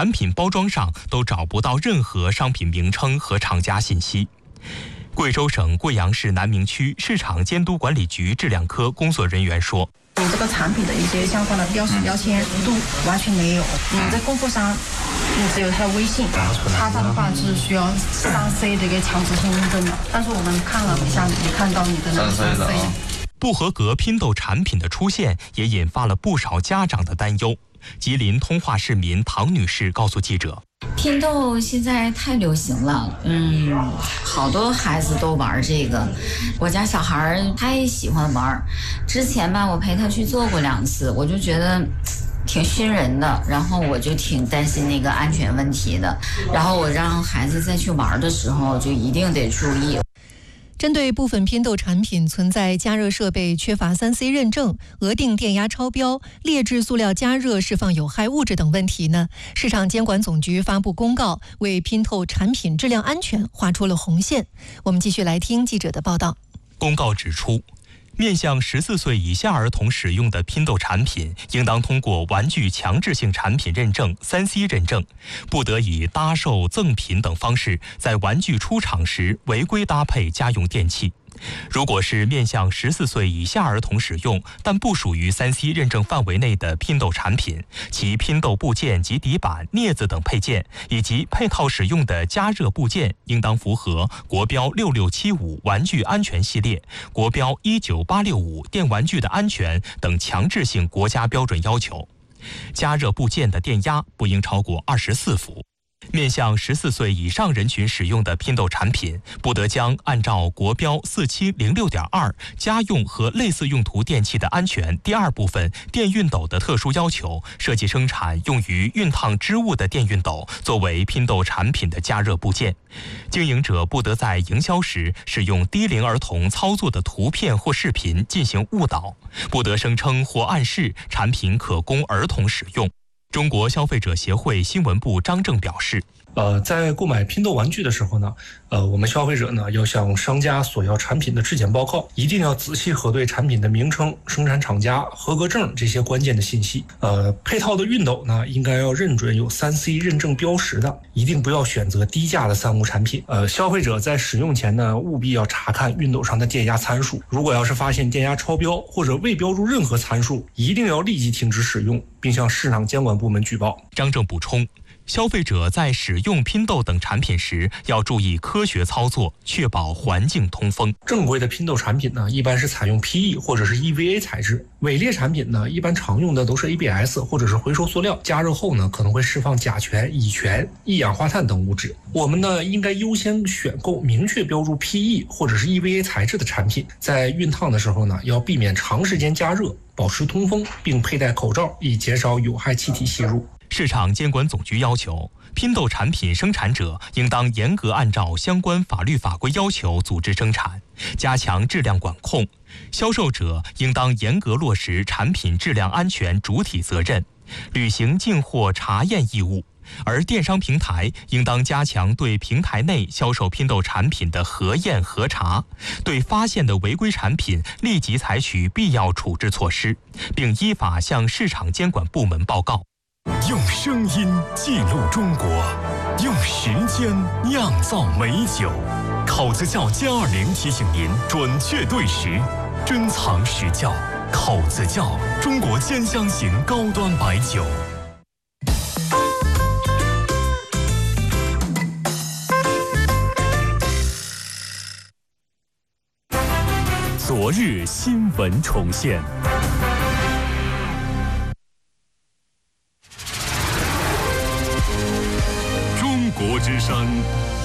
产品包装上都找不到任何商品名称和厂家信息。贵州省贵阳市南明区市场监督管理局质量科工作人员说， 你这个产品的一些相关的标识标签都完全没有，你在供货商只有他的微信，他的话是需要3C 这个强制性认证的，但是我们看了一下，没看到你的那个3C。 不合格拼豆产品的出现，也引发了不少家长的担忧。吉林通化市民唐女士告诉记者， 拼豆现在太流行了，好多孩子都玩这个。我家小孩他也喜欢玩，之前吧我陪他去做过2次，我就觉得挺熏人的，然后我就挺担心那个安全问题的，然后我让孩子再去玩的时候就一定得注意。 针对部分拼豆产品存在加热设备缺乏3C 认证、额定电压超标、劣质塑料加热释放有害物质等问题呢，市场监管总局发布公告，为拼豆产品质量安全画出了红线。我们继续来听记者的报道。 公告指出，面向14岁以下儿童使用的拼豆产品，应当通过玩具强制性产品认证 3C 认证，不得以搭售、赠品等方式在玩具出厂时违规搭配家用电器。如果是面向14岁以下儿童使用，但不属于3C 认证范围内的拼豆产品，其拼豆部件及底板、镊子等配件，以及配套使用的加热部件，应当符合国标6675玩具安全系列、国标19865电玩具的安全等强制性国家标准要求。加热部件的电压不应超过24伏。面向14岁以上人群使用的拼豆产品，不得将按照国标4706.2家用和类似用途电器的安全第2部分电熨斗的特殊要求，设计生产用于熨烫织物的电熨斗作为拼豆产品的加热部件。经营者不得在营销时使用低龄儿童操作的图片或视频进行误导，不得声称或暗示产品可供儿童使用。中国消费者协会新闻部张正表示， 在购买拼豆玩具的时候呢，我们消费者呢要向商家索要产品的质检报告，一定要仔细核对产品的名称、生产厂家、合格证这些关键的信息。配套的熨斗呢，应该要认准有3C 认证标识的，一定不要选择低价的3无产品。消费者在使用前呢，务必要查看熨斗上的电压参数，如果要是发现电压超标或者未标注任何参数，一定要立即停止使用，并向市场监管部门举报。 张正补充，消费者在使用拼豆等产品时，要注意科学操作，确保环境通风。 正规的拼豆产品呢，一般是采用 PE 或者是 EVA 材质；伪劣产品呢，一般常用的都是 ABS 或者是回收塑料，加热后呢，可能会释放甲醛、乙醛、一氧化碳等物质。我们呢，应该优先选购明确标注 PE 或者是 EVA 材质的产品。在熨烫的时候呢，要避免长时间加热，保持通风，并佩戴口罩，以减少有害气体吸入。 市场监管总局要求，拼豆产品生产者应当严格按照相关法律法规要求组织生产，加强质量管控；销售者应当严格落实产品质量安全主体责任，履行进货查验义务。而电商平台应当加强对平台内销售拼豆产品的核验核查，对发现的违规产品立即采取必要处置措施，并依法向市场监管部门报告。 用声音记录中国，用时间酿造美酒。口子窖+20提醒您准确对时，珍藏实窖。口子窖，中国兼香型高端白酒。昨日新闻重现。中国之声